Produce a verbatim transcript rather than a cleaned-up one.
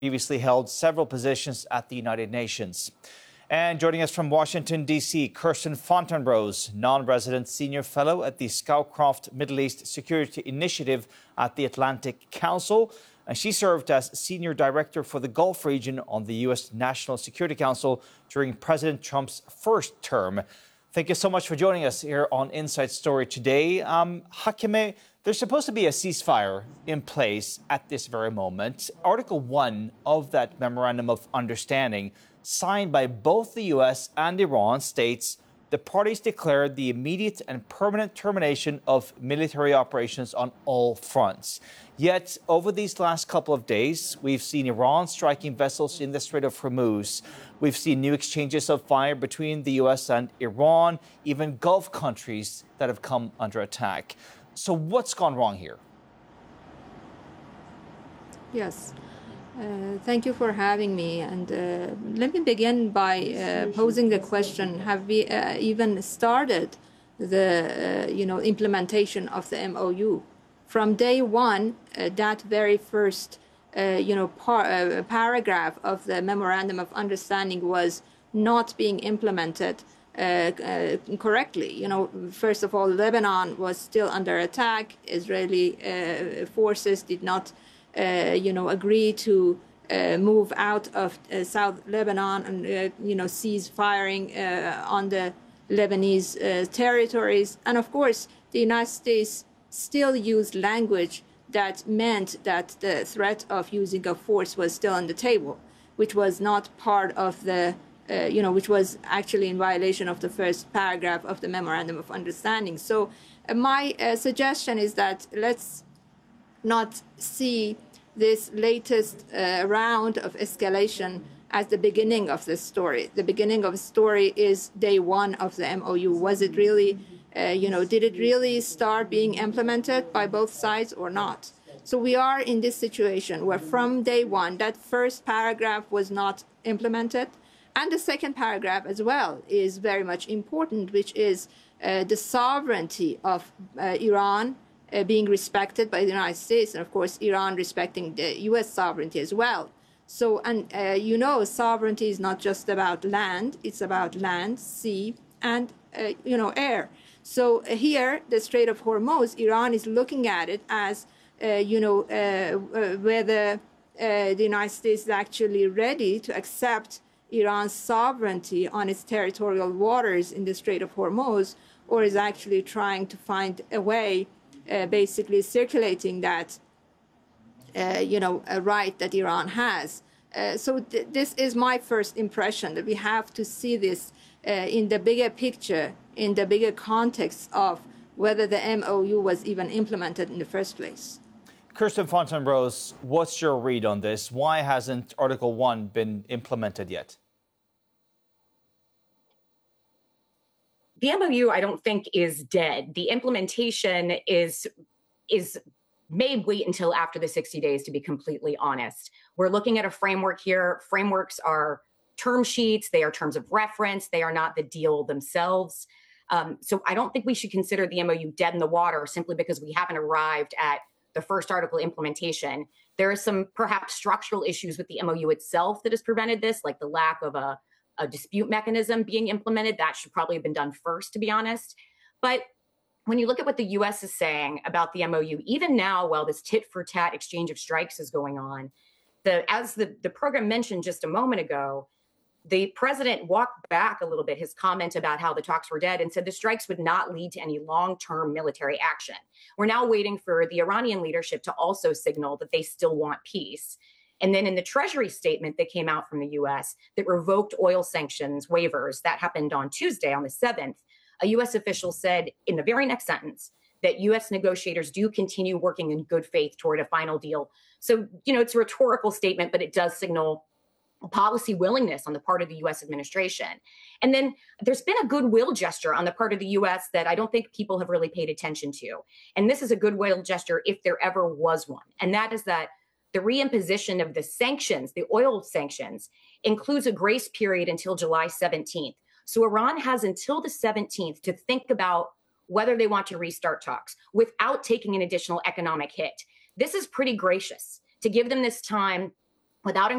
previously held several positions at the United Nations. And joining us from Washington, D C, Kirsten Fontainebrough, non-resident senior fellow at the Scowcroft Middle East Security Initiative at the Atlantic Council. And she served as senior director for the Gulf region on the U S National Security Council during President Trump's first term. Thank you so much for joining us here on Inside Story today. Um, Hakeme, there's supposed to be a ceasefire in place at this very moment. Article one of that Memorandum of Understanding, signed by both the U S and Iran, states the parties declared the immediate and permanent termination of military operations on all fronts. Yet, over these last couple of days, we've seen Iran striking vessels in the Strait of Hormuz. We've seen new exchanges of fire between the U S and Iran, even Gulf countries that have come under attack. So what's gone wrong here? Yes. Uh, thank you for having me. And uh, let me begin by uh, posing the question, have we uh, even started the uh, you know, implementation of the M O U? From day one, uh, that very first uh, you know, par uh, paragraph of the Memorandum of Understanding was not being implemented uh, uh, correctly. You know, first of all, Lebanon was still under attack. Israeli uh, forces did not Uh, you know, agree to uh, move out of uh, South Lebanon and, uh, you know, cease firing uh, on the Lebanese uh, territories. And of course, the United States still used language that meant that the threat of using of force was still on the table, which was not part of the, uh, you know, which was actually in violation of the first paragraph of the Memorandum of Understanding. So uh, my uh, suggestion is that let's not see this latest uh, round of escalation as the beginning of the story. The beginning of the story is day one of the M O U. Was it really, uh, you know, did it really start being implemented by both sides or not? So we are in this situation where from day one, that first paragraph was not implemented. And the second paragraph as well is very much important, which is uh, the sovereignty of uh, Iran Uh, being respected by the United States, and of course Iran respecting the U S sovereignty as well. So, and uh, you know, sovereignty is not just about land; it's about land, sea, and uh, you know, air. So uh, here, the Strait of Hormuz, Iran is looking at it as uh, you know, uh, uh, whether uh, the United States is actually ready to accept Iran's sovereignty on its territorial waters in the Strait of Hormuz, or is actually trying to find a way. Uh, basically circulating that, uh, you know, a right that Iran has. Uh, so th this is my first impression, that we have to see this uh, in the bigger picture, in the bigger context of whether the M O U was even implemented in the first place. Kirsten Fontainebrough, what's your read on this? Why hasn't Article one been implemented yet? The M O U, I don't think, is dead. The implementation is, is may wait until after the sixty days, to be completely honest. We're looking at a framework here. Frameworks are term sheets. They are terms of reference. They are not the deal themselves. Um, so I don't think we should consider the M O U dead in the water simply because we haven't arrived at the first article implementation. There are some perhaps structural issues with the M O U itself that has prevented this, like the lack of a a dispute mechanism being implemented. That should probably have been done first, to be honest. But when you look at what the U S is saying about the M O U, even now, while this tit-for-tat exchange of strikes is going on, the, as the, the program mentioned just a moment ago, the president walked back a little bit his comment about how the talks were dead and said the strikes would not lead to any long-term military action. We're now waiting for the Iranian leadership to also signal that they still want peace. And then in the Treasury statement that came out from the U S that revoked oil sanctions waivers, that happened on Tuesday, on the seventh, a U S official said in the very next sentence that U S negotiators do continue working in good faith toward a final deal. So, you know, it's a rhetorical statement, but it does signal policy willingness on the part of the U S administration. And then there's been a goodwill gesture on the part of the U S that I don't think people have really paid attention to. And this is a goodwill gesture if there ever was one. And that is that the reimposition of the sanctions, the oil sanctions, includes a grace period until July seventeenth. So Iran has until the seventeenth to think about whether they want to restart talks without taking an additional economic hit. This is pretty gracious to give them this time without